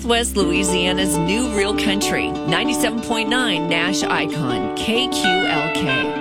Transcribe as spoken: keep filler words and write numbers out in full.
West Louisiana's new real country, ninety-seven point nine Nash Icon, K Q L K.